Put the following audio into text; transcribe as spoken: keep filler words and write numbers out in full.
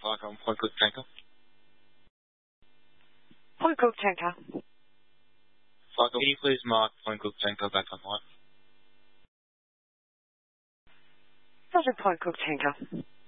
Parker on Point Cook Tanker. Point Cook Tanker. Parker, can you please mark Point Cook Tanker back online? Roger, Point Cook Tanker.